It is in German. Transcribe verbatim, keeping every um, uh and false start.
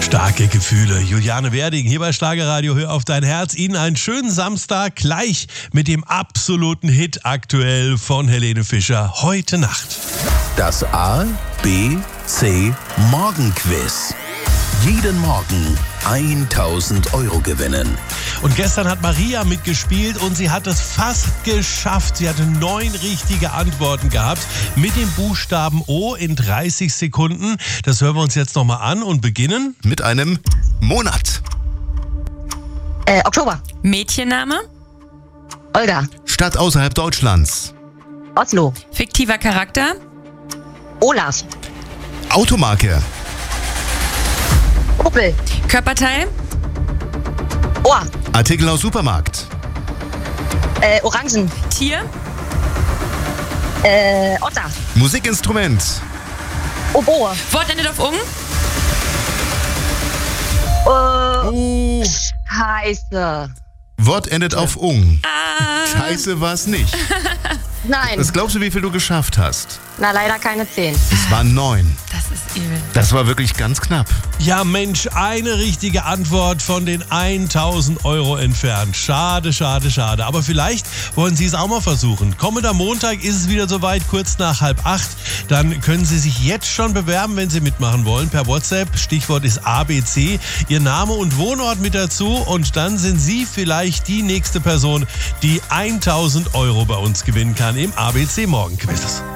Starke Gefühle. Juliane Werding hier bei Schlagerradio. Hör auf dein Herz. Ihnen einen schönen Samstag gleich mit dem absoluten Hit aktuell von Helene Fischer. Heute Nacht. Das A, B, C Morgenquiz. Jeden Morgen tausend Euro gewinnen. Und gestern hat Maria mitgespielt und sie hat es fast geschafft. Sie hatte neun richtige Antworten gehabt mit dem Buchstaben O in dreißig Sekunden. Das hören wir uns jetzt nochmal an und beginnen mit einem Monat. Äh, Oktober. Mädchenname? Olga. Stadt außerhalb Deutschlands. Oslo. Fiktiver Charakter? Olaf. Automarke. Opel. Körperteil? Ohr. Artikel aus Supermarkt. Äh, Orangen. Tier? Äh, Otter. Musikinstrument. Oboe. Wort endet auf ung? Äh, Oh. Scheiße. Wort endet auf ung. Ah. Scheiße war's nicht. Nein. Was glaubst du, wie viel du geschafft hast? Na, leider keine zehn. Es waren neun. Das ist übel. Das war wirklich ganz knapp. Ja Mensch, eine richtige Antwort von den tausend Euro entfernt. Schade, schade, schade. Aber vielleicht wollen Sie es auch mal versuchen. Kommender Montag ist es wieder soweit, kurz nach halb acht. Dann können Sie sich jetzt schon bewerben, wenn Sie mitmachen wollen. Per WhatsApp, Stichwort ist A B C, Ihr Name und Wohnort mit dazu. Und dann sind Sie vielleicht die nächste Person, die tausend Euro bei uns gewinnen kann im A B C Morgenquiz.